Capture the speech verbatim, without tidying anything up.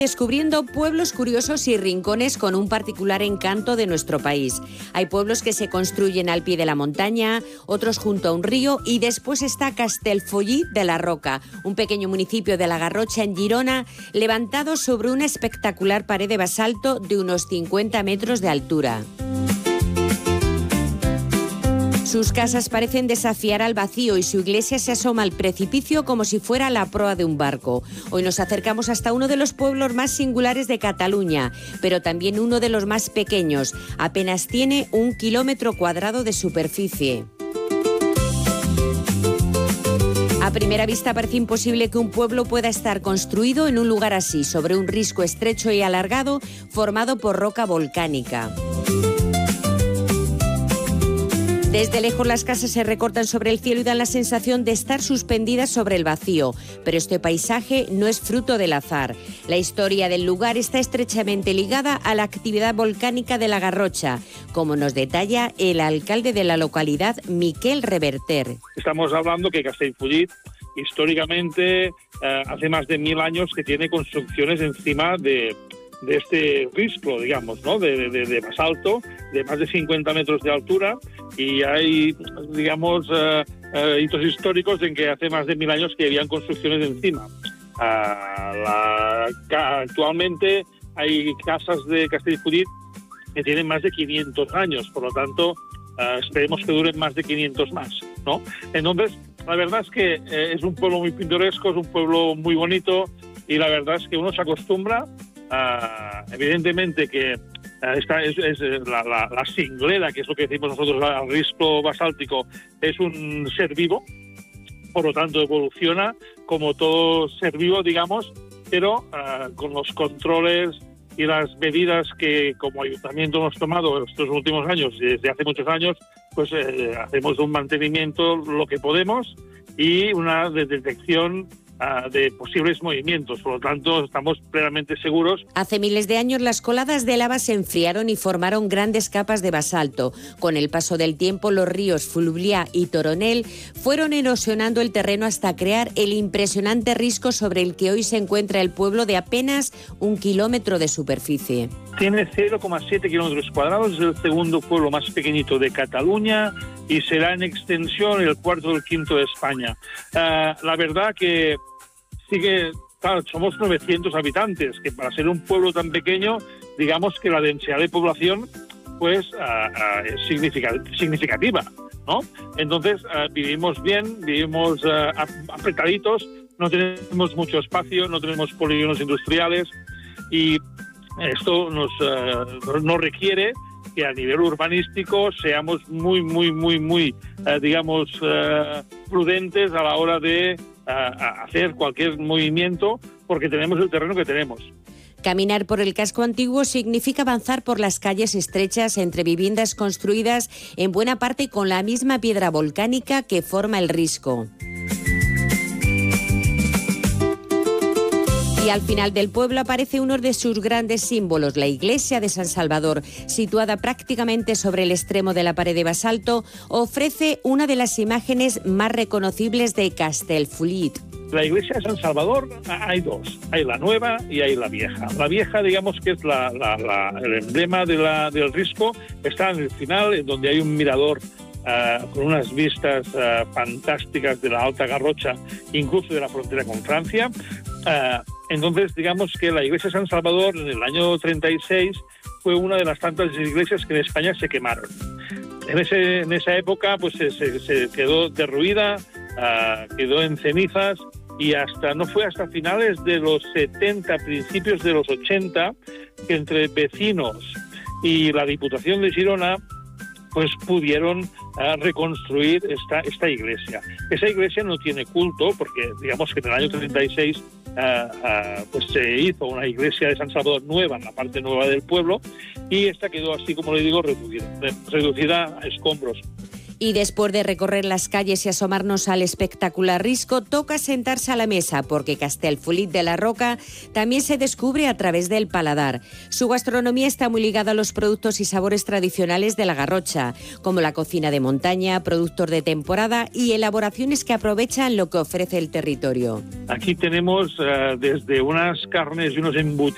Descubriendo pueblos curiosos y rincones con un particular encanto de nuestro país. Hay pueblos que se construyen al pie de la montaña, otros junto a un río, y después está Castellfollit de la Roca, un pequeño municipio de la Garrotxa en Girona, levantado sobre una espectacular pared de basalto de unos cincuenta metros de altura. Sus casas parecen desafiar al vacío y su iglesia se asoma al precipicio como si fuera la proa de un barco. Hoy nos acercamos hasta uno de los pueblos más singulares de Cataluña, pero también uno de los más pequeños. Apenas tiene un kilómetro cuadrado de superficie. A primera vista parece imposible que un pueblo pueda estar construido en un lugar así, sobre un risco estrecho y alargado formado por roca volcánica. Desde lejos las casas se recortan sobre el cielo y dan la sensación de estar suspendidas sobre el vacío, pero este paisaje no es fruto del azar. La historia del lugar está estrechamente ligada a la actividad volcánica de la Garrotxa, como nos detalla el alcalde de la localidad, Miquel Reverter. Estamos hablando que Castellfollit históricamente eh, hace más de mil años que tiene construcciones encima de... de este risco, digamos, ¿no? de, de, de basalto, de más de cincuenta metros de altura, y hay, digamos, uh, uh, hitos históricos en que hace más de mil años que habían construcciones encima. Uh, la, actualmente hay casas de Castellfollit que tienen más de quinientos años, por lo tanto, uh, esperemos que duren más de quinientos más, ¿no? Entonces, la verdad es que eh, es un pueblo muy pintoresco, es un pueblo muy bonito, y la verdad es que uno se acostumbra. Uh, evidentemente que uh, esta es, es la, la, la cinglera, que es lo que decimos nosotros al risco basáltico, es un ser vivo, por lo tanto evoluciona como todo ser vivo, digamos, pero uh, con los controles y las medidas que como ayuntamiento hemos tomado estos últimos años, desde hace muchos años, pues eh, hacemos un mantenimiento lo que podemos y una de detección de posibles movimientos, por lo tanto estamos plenamente seguros. Hace miles de años las coladas de lava se enfriaron y formaron grandes capas de basalto. Con el paso del tiempo los ríos Fluvià y Toronel fueron erosionando el terreno hasta crear el impresionante risco sobre el que hoy se encuentra el pueblo de apenas un kilómetro de superficie. Tiene cero coma siete kilómetros cuadrados, es el segundo pueblo más pequeñito de Cataluña y será en extensión el cuarto o el quinto de España. Uh, la verdad que sí que, claro, somos novecientos habitantes, que para ser un pueblo tan pequeño, digamos que la densidad de población pues uh, uh, es significativa, ¿no? Entonces uh, vivimos bien, vivimos uh, apretaditos, no tenemos mucho espacio, no tenemos polígonos industriales, y esto nos, uh, nos requiere que a nivel urbanístico seamos muy, muy, muy, muy, uh, digamos, uh, prudentes a la hora de a hacer cualquier movimiento, porque tenemos el terreno que tenemos. Caminar por el casco antiguo significa avanzar por las calles estrechas entre viviendas construidas en buena parte con la misma piedra volcánica que forma el risco. Y al final del pueblo aparece uno de sus grandes símbolos, la iglesia de San Salvador, situada prácticamente sobre el extremo de la pared de basalto, ofrece una de las imágenes más reconocibles de Castellfollit. La iglesia de San Salvador hay dos, hay la nueva y hay la vieja. La vieja, digamos que es la, la, la, el emblema de la, del risco, está en el final, en donde hay un mirador Uh, con unas vistas uh, fantásticas de la Alta Garrotxa, incluso de la frontera con Francia. Uh, entonces, digamos que la iglesia de San Salvador en el año treinta y seis fue una de las tantas iglesias que en España se quemaron. En, ese, en esa época pues se, se, se quedó derruida, uh, quedó en cenizas, y hasta no fue hasta finales de los setenta, principios de los ochenta, que entre vecinos y la Diputación de Girona pues pudieron uh, reconstruir esta, esta iglesia. Esa iglesia no tiene culto, porque digamos que en el año treinta y seis uh, uh, pues se hizo una iglesia de San Salvador nueva en la parte nueva del pueblo, y esta quedó así, como le digo, reducida, reducida a escombros. Y después de recorrer las calles y asomarnos al espectacular risco, toca sentarse a la mesa, porque Castellfollit de la Roca también se descubre a través del paladar. Su gastronomía está muy ligada a los productos y sabores tradicionales de la Garrotxa, como la cocina de montaña, productos de temporada y elaboraciones que aprovechan lo que ofrece el territorio. Aquí tenemos uh, desde unas carnes y unos embutidos